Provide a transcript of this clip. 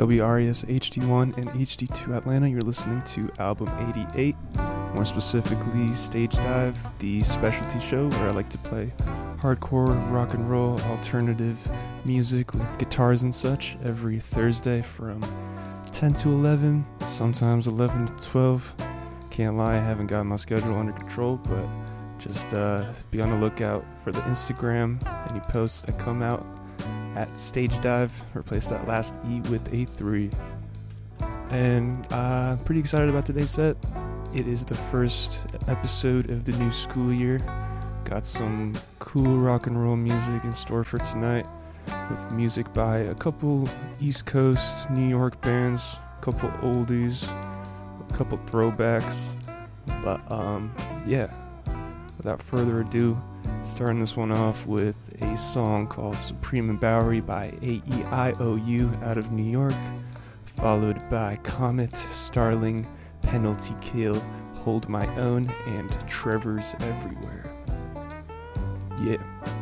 WRES HD1 and HD2 Atlanta. You're listening to Album 88, more specifically Stage Dive, the specialty show where I like to play hardcore, rock and roll, alternative music with guitars and such every Thursday from 10 to 11, sometimes 11 to 12. Can't lie, I haven't got my schedule under control, but just be on the lookout for the Instagram, any posts that come out at Stage Dive. Replace that last E with a 3. And I'm pretty excited about today's set. It is the first episode of the new school year. Got some cool rock and roll music in store for tonight, with music by a couple East Coast New York bands, a couple oldies, a couple throwbacks. But yeah, without further ado, starting this one off with a song called Supreme and Bowery by AEIOU out of New York, followed by Comet, Starling, Penalty Kill, Hold My Own, and Trevor's Everywhere. Yeah.